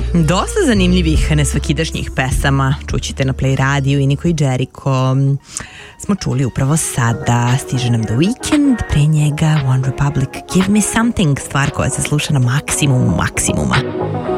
Dosta zanimljivih nesvakidašnjih pesama čućete na Play radiju i Niko i Jericho smo čuli upravo sada. Stiže nam The Weeknd, pre njega One Republic, Give Me Something, stvar koja se sluša na maksimumu maksimuma.